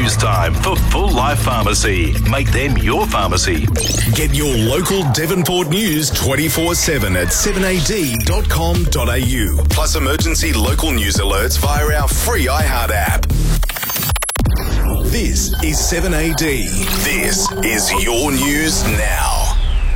news time for Full Life Pharmacy. Make them your pharmacy. Get your local Devonport news 24/7 at 7ad.com.au. Plus emergency local news alerts via our free iHeart app. This is 7AD. This is your news now.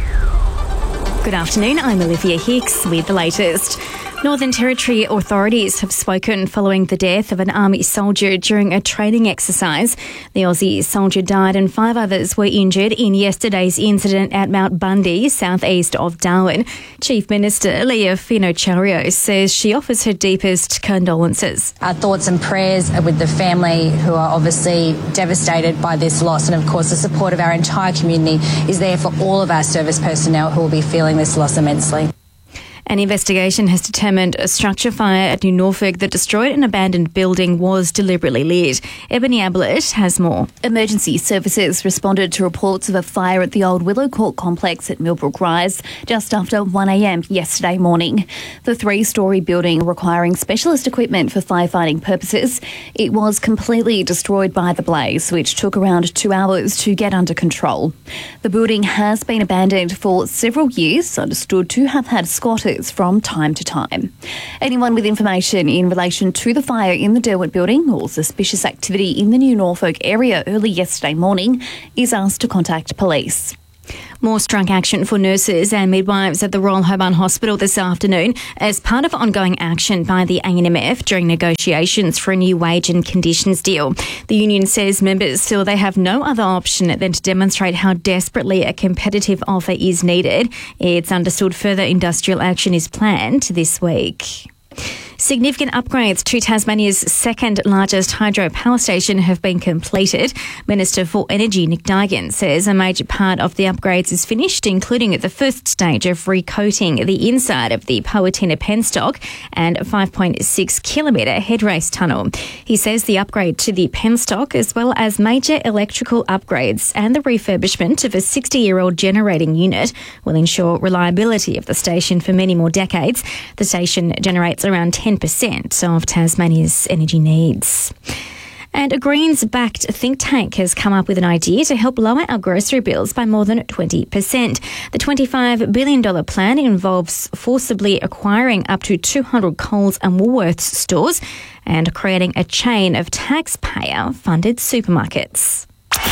Good afternoon, I'm Olivia Hicks with the latest. Northern Territory authorities have spoken following the death of an army soldier during a training exercise. The Aussie soldier died and 5 others were injured in yesterday's incident at Mount Bundy, southeast of Darwin. Chief Minister Leah Finocchiaro says she offers her deepest condolences. Our thoughts and prayers are with the family who are obviously devastated by this loss, and of course the support of our entire community is there for all of our service personnel who will be feeling this loss immensely. An investigation has determined a structure fire at New Norfolk that destroyed an abandoned building was deliberately lit. Ebony Ablett has more. Emergency services responded to reports of a fire at the old Willow Court complex at Millbrook Rise just after 1 a.m. yesterday morning. The 3-storey building requiring specialist equipment for firefighting purposes, it was completely destroyed by the blaze, which took around 2 hours to get under control. The building has been abandoned for several years, understood to have had squatters from time to time. Anyone with information in relation to the fire in the Derwent building or suspicious activity in the New Norfolk area early yesterday morning is asked to contact police. More strike action for nurses and midwives at the Royal Hobart Hospital this afternoon as part of ongoing action by the ANMF during negotiations for a new wage and conditions deal. The union says members feel they have no other option than to demonstrate how desperately a competitive offer is needed. It's understood further industrial action is planned this week. Significant upgrades to Tasmania's second largest hydro power station have been completed. Minister for Energy Nick Duigan says a major part of the upgrades is finished, including the first stage of recoating the inside of the Powattina penstock and a 5.6 kilometre head race tunnel. He says the upgrade to the penstock, as well as major electrical upgrades and the refurbishment of a 60-year-old generating unit, will ensure reliability of the station for many more decades. The station generates around 10% of Tasmania's energy needs. And a Greens-backed think tank has come up with an idea to help lower our grocery bills by more than 20%. The $25 billion plan involves forcibly acquiring up to 200 Coles and Woolworths stores and creating a chain of taxpayer-funded supermarkets.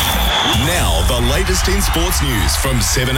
Now, the latest in sports news from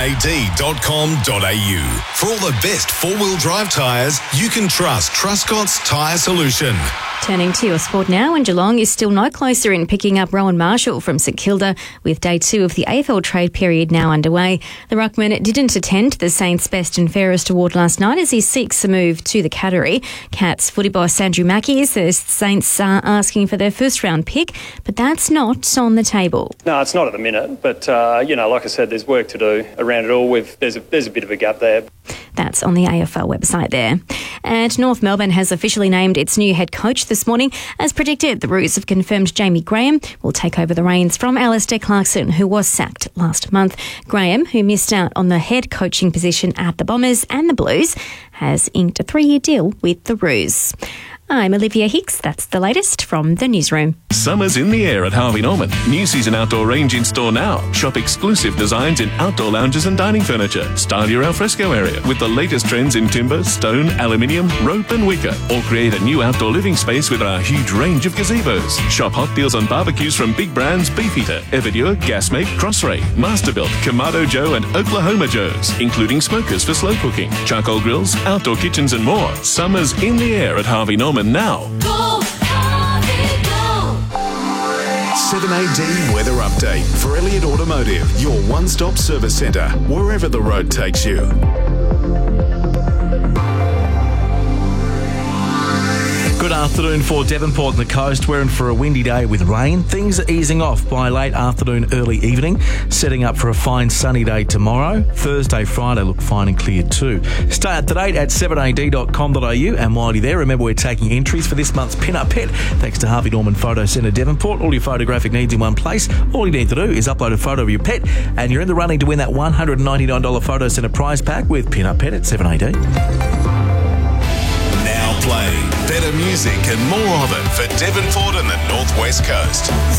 7ad.com.au. For all the best four-wheel drive tyres, you can trust Truscott's Tyre Solution. Turning to your sport now, and Geelong is still no closer in picking up Rowan Marshall from St Kilda, with day 2 of the AFL trade period now underway. The ruckman didn't attend the Saints Best and Fairest Award last night as he seeks a move to the category. Cats footy boss Andrew Mackie says the Saints are asking for their first-round pick, but that's not on the table. No, it's not at the minute, but, like I said, there's work to do around it all. There's a bit of a gap there. That's on the AFL website there. And North Melbourne has officially named its new head coach this morning. As predicted, the Roos have confirmed Jamie Graham will take over the reins from Alistair Clarkson, who was sacked last month. Graham, who missed out on the head coaching position at the Bombers and the Blues, has inked a 3-year deal with the Roos. I'm Olivia Hicks. That's the latest from the newsroom. Summer's in the air at Harvey Norman. New season outdoor range in store now. Shop exclusive designs in outdoor lounges and dining furniture. Style your alfresco area with the latest trends in timber, stone, aluminium, rope and wicker. Or create a new outdoor living space with our huge range of gazebos. Shop hot deals on barbecues from big brands Beefeater, Everdure, Gasmate, Crossray, Masterbuilt, Kamado Joe and Oklahoma Joe's, including smokers for slow cooking, charcoal grills, outdoor kitchens and more. Summer's in the air at Harvey Norman now. Go, Harvey, go. 7AD Weather Update for Elliott Automotive, your one-stop service centre, wherever the road takes you. Good afternoon for Devonport and the coast. We're in for a windy day with rain. Things are easing off by late afternoon, early evening, setting up for a fine sunny day tomorrow. Thursday, Friday look fine and clear too. Stay up to date at 7ad.com.au, and while you're there, remember we're taking entries for this month's Pin Up Pet thanks to Harvey Norman Photo Centre Devonport. All your photographic needs in one place. All you need to do is upload a photo of your pet and you're in the running to win that $199 Photo Centre prize pack with Pin Up Pet at 7AD. Now playing better music and more of it for Devonport and the North West Coast.